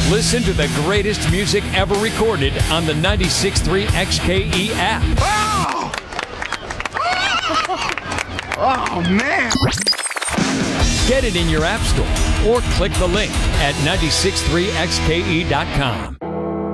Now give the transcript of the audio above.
Listen to the greatest music ever recorded on the 96.3 XKE app. Oh! Oh, man. Get it in your app store or click the link at 963xke.com.